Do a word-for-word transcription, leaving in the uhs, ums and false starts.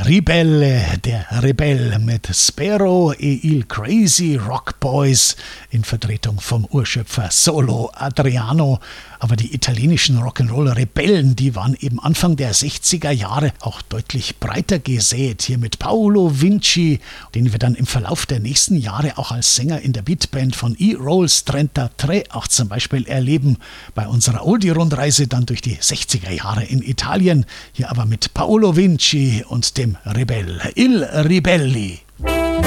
Ribelle, der Rebell mit Spero e il Crazy Rock Boys in Vertretung vom Urschöpfer Solo Adriano. Aber die italienischen Rock'n'Roll-Rebellen, die waren eben Anfang der sechziger Jahre auch deutlich breiter gesät. Hier mit Paolo Vinci, den wir dann im Verlauf der nächsten Jahre auch als Sänger in der Beatband von E-Rolls trentatré auch zum Beispiel erleben. Bei unserer Oldie-Rundreise dann durch die sechziger Jahre in Italien. Hier aber mit Paolo Vinci und dem Rebell Il Ribelli.